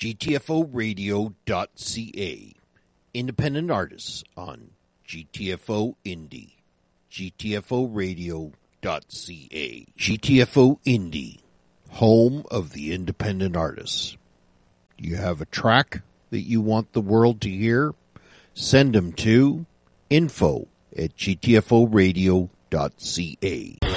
GTFOradio.ca. Independent artists on GTFO Indie. GTFOradio.ca. GTFO Indie, home of the independent artists. You have a track that you want the world to hear? Send them to info@gtforadio.ca.